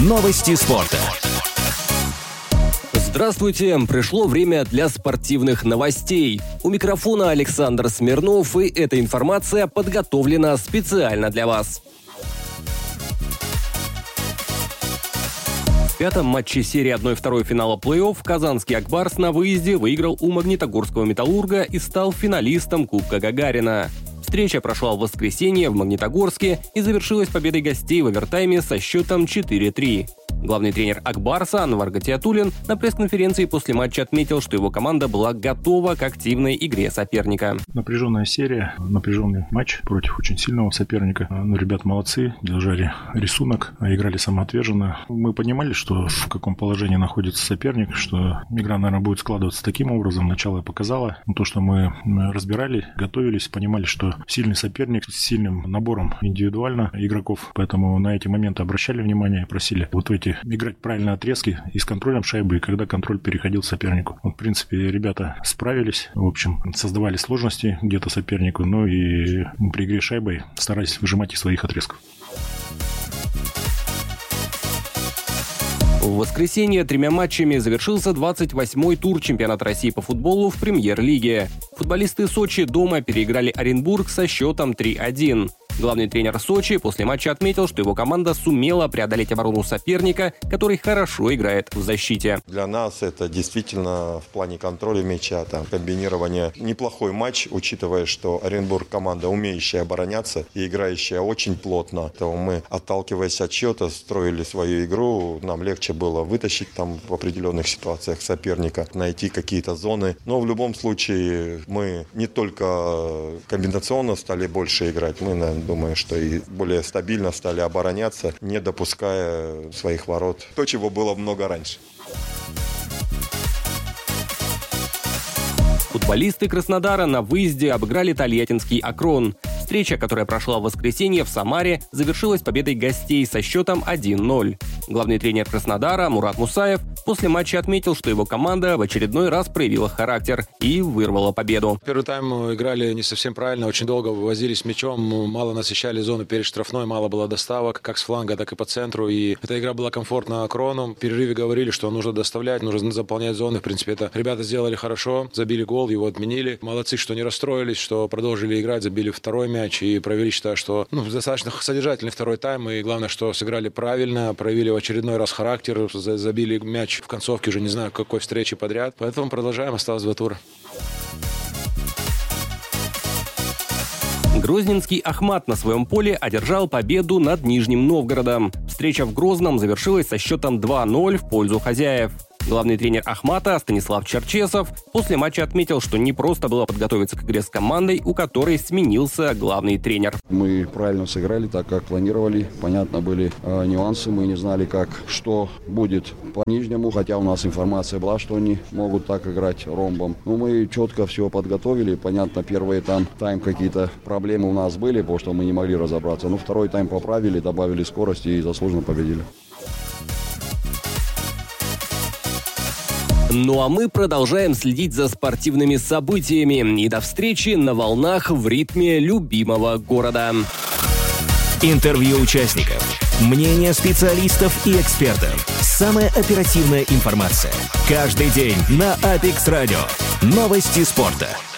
Новости спорта. Здравствуйте! Пришло время для спортивных новостей. У микрофона Александр Смирнов, и эта информация подготовлена специально для вас. В пятом матче серии 1/2 финала плей-офф казанский «Акбарс» на выезде выиграл у Магнитогорского «Металлурга» и стал финалистом Кубка Гагарина. Встреча прошла в воскресенье в Магнитогорске и завершилась победой гостей в овертайме со счетом 4-3. Главный тренер «Акбарса» Анвар Гатиатуллин на пресс-конференции после матча отметил, что его команда была готова к активной игре соперника. Напряженная серия, напряженный матч против очень сильного соперника. Ребята молодцы, держали рисунок, играли самоотверженно. Мы понимали, что в каком положении находится соперник, что игра, наверное, будет складываться таким образом. Начало показало то, что мы разбирали, готовились, понимали, что сильный соперник с сильным набором индивидуально игроков. Поэтому на эти моменты обращали внимание и просили вот в эти играть правильные отрезки и с контролем шайбы, и когда контроль переходил сопернику. В принципе, ребята справились. В общем, создавали сложности где-то сопернику, но и при игре шайбой старались выжимать из своих отрезков. В воскресенье 3 матчами завершился 28-й тур чемпионата России по футболу в премьер-лиге. Футболисты Сочи дома переиграли Оренбург со счетом 3-1. Главный тренер Сочи после матча отметил, что его команда сумела преодолеть оборону соперника, который хорошо играет в защите. Для нас это действительно в плане контроля мяча, комбинирование неплохой матч, учитывая, что Оренбург команда, умеющая обороняться и играющая очень плотно. То мы, отталкиваясь от счета, строили свою игру. Нам легче было вытащить в определенных ситуациях соперника, найти какие-то зоны. Но в любом случае мы не только комбинационно стали больше играть, мы, наверное, думаю, что и более стабильно стали обороняться, не допуская своих ворот. То, чего было много раньше. Футболисты Краснодара на выезде обыграли тольяттинский «Акрон». Встреча, которая прошла в воскресенье в Самаре, завершилась победой гостей со счетом 1-0. Главный тренер Краснодара Мурат Мусаев после матча отметил, что его команда в очередной раз проявила характер и вырвала победу. Первый тайм играли не совсем правильно, очень долго возились мячом, мало насыщали зону перед штрафной, мало было доставок, как с фланга, так и по центру. И эта игра была комфортна «Акрону». В перерыве говорили, что нужно доставлять, нужно заполнять зоны. В принципе, это ребята сделали хорошо, забили гол, его отменили. Молодцы, что не расстроились, что продолжили играть, забили второй мяч и провели, считаю, что достаточно содержательный второй тайм. И главное, что сыграли правильно, проявили в очередной раз характер, забили мяч в концовке, уже не знаю, какой встречи подряд. Поэтому продолжаем, осталось 2 тура. Грозненский «Ахмат» на своем поле одержал победу над Нижним Новгородом. Встреча в Грозном завершилась со счетом 2-0 в пользу хозяев. Главный тренер «Ахмата» Станислав Черчесов после матча отметил, что не просто было подготовиться к игре с командой, у которой сменился главный тренер. Мы правильно сыграли так, как планировали. Понятно, были нюансы, мы не знали, что будет по Нижнему, хотя у нас информация была, что они могут так играть ромбом. Но мы четко все подготовили. Понятно, первый тайм какие-то проблемы у нас были, потому что мы не могли разобраться. Но второй тайм поправили, добавили скорости и заслуженно победили. Ну а мы продолжаем следить за спортивными событиями. И до встречи на волнах в ритме любимого города. Интервью участников, мнения специалистов и экспертов, самая оперативная информация. Каждый день на Apex Radio. Новости спорта.